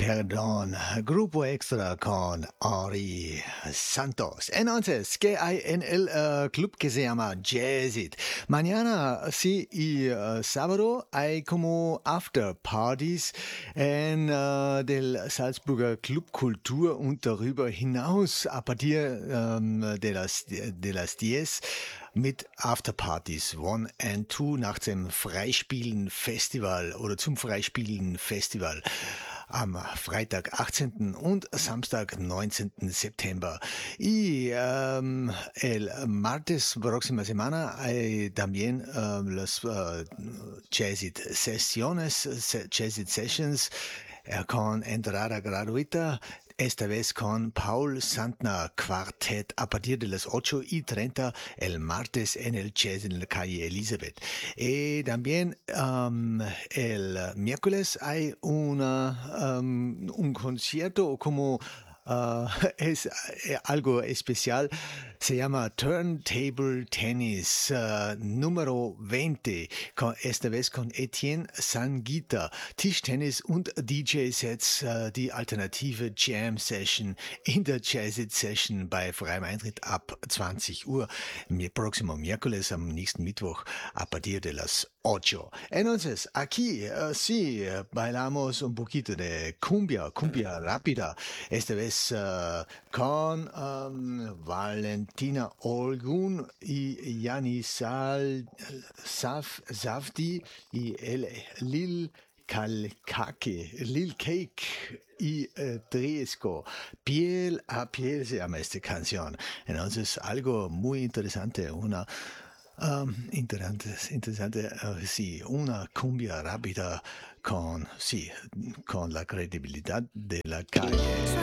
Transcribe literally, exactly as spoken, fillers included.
perdón, Grupo Extra con Ari Santos. Entonces, que hay en el uh, club que se llama Jazzit. Mañana, sí, y uh, sábado hay como after parties en uh, del Salzburger Club Kultur und darüber hinaus a partir um, de las de las diez mit Afterpartys One and Two nach dem Freispielen Festival oder zum Freispielen Festival am Freitag achtzehnten und Samstag neunzehnten September. Y um, el martes próxima semana hay también um, las uh, Jazzit Sesiones, Jazzit Sessions eh, con entrada gratuita. Esta vez con Paul Santner Quartet a partir de las ocho y treinta el martes en el Jazz en la calle Elizabeth. Y también um, el miércoles hay una, um, un concierto como Uh, es eh, algo especial, se llama Turntable Tennis uh, número veinte, con, esta vez con Etienne Sanguita, Tischtennis und D J-Sets, uh, die alternative Jam-Session in der Jazzit-Session bei freiem Eintritt ab zwanzig Uhr, mi próximo miércoles, am nächsten Mittwoch, a partir de las ocho. Entonces, aquí, uh, sí, bailamos un poquito de cumbia, cumbia rápida, esta vez Uh, con um, Valentina Olgun y Yanni Sal, Saf, Safdi y el Lil Kalkake, Lil Cake y uh, Triesco. Piel a piel se llama esta canción. Entonces, algo muy interesante, una Um, interesante, interesante, uh, sí, una cumbia rápida con, sí, con la credibilidad de la calle.